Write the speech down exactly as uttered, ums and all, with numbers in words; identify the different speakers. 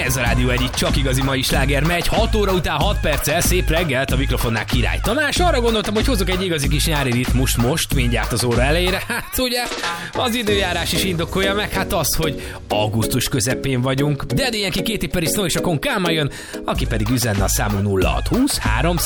Speaker 1: Ez a Rádió egy csak igazi mai sláger megy, hat óra után hat perccel, szép reggelt, a mikrofonnál Király Tamás. Arra gondoltam, hogy hozok egy igazi kis nyári ritmust most, mindjárt az óra elejére. Hát ugye, az időjárás is indokolja meg, hát az, hogy augusztus közepén vagyunk. De ilyen ki két Peri Snow és a Konkálma jön, aki pedig üzenne a számunk nulla hat húsz három